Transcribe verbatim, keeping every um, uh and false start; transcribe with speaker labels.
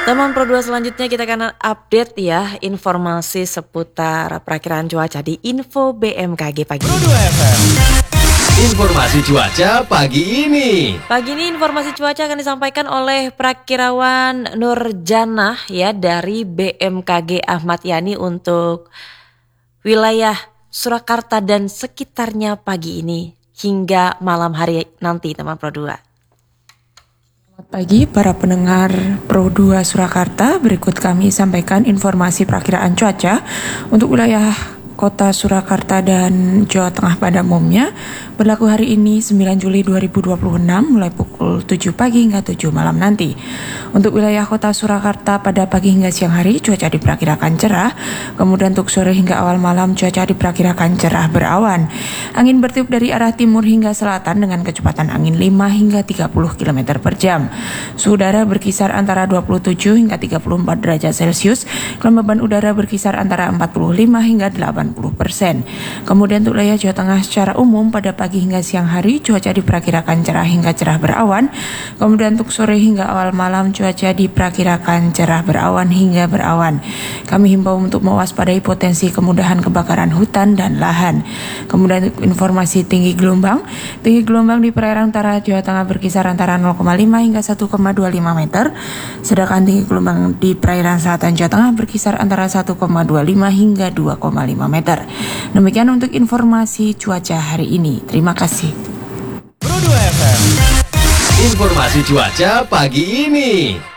Speaker 1: Teman Pro dua selanjutnya kita akan update ya informasi seputar perakiraan cuaca di Info B M K G pagi.
Speaker 2: Pro dua F M. Informasi cuaca pagi ini.
Speaker 1: Pagi ini informasi cuaca akan disampaikan oleh Prakirawan Nurjanah ya dari B M K G Ahmad Yani untuk wilayah Surakarta dan sekitarnya pagi ini hingga malam hari nanti teman Pro dua.
Speaker 3: Selamat pagi para pendengar Pro dua Surakarta. Berikut kami sampaikan informasi perakiraan cuaca untuk wilayah Kota Surakarta dan Jawa Tengah pada umumnya berlaku hari ini sembilan Juli dua ribu dua puluh enam mulai pukul tujuh pagi hingga tujuh malam nanti. Untuk wilayah Kota Surakarta pada pagi hingga siang hari cuaca diperkirakan cerah, kemudian untuk sore hingga awal malam cuaca diperkirakan cerah berawan. Angin bertiup dari arah timur hingga selatan dengan kecepatan angin lima hingga tiga puluh kilometer per jam. Suhu udara berkisar antara dua puluh tujuh hingga tiga puluh empat derajat Celcius, kelembaban udara berkisar antara empat puluh lima hingga delapan puluh persen. Kemudian untuk wilayah Jawa Tengah secara umum pada pagi hingga siang hari cuaca diperkirakan cerah hingga cerah berawan. Kemudian untuk sore hingga awal malam cuaca diperkirakan cerah berawan hingga berawan. Kami himbau untuk mewaspadai potensi kemudahan kebakaran hutan dan lahan. Kemudian untuk informasi tinggi gelombang, tinggi gelombang di perairan utara Jawa Tengah berkisar antara nol koma lima hingga satu koma dua lima meter. Sedangkan tinggi gelombang di perairan selatan Jawa Tengah berkisar antara satu koma dua lima hingga dua koma lima meter. Demikian untuk informasi cuaca hari ini. Terima kasih.
Speaker 2: Pro dua F M. Informasi cuaca pagi ini.